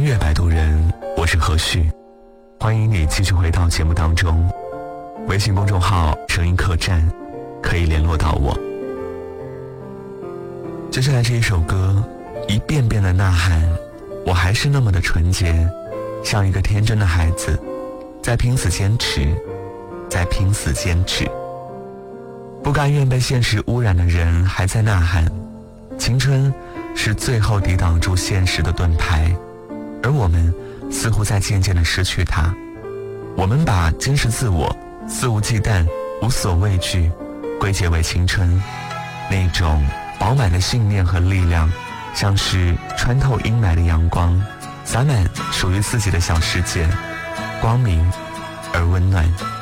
音乐摆渡人，我是何旭，欢迎你继续回到节目当中。微信公众号声音客栈可以联络到我。接下来这一首歌，一遍遍的呐喊，我还是那么的纯洁，像一个天真的孩子，在拼死坚持，在拼死坚持。不甘愿被现实污染的人还在呐喊，青春是最后抵挡住现实的盾牌，而我们似乎在渐渐地失去它。我们把坚持自我、肆无忌惮、无所畏惧归结为青春，那种饱满的信念和力量，像是穿透阴霾的阳光，洒满属于自己的小世界，光明而温暖。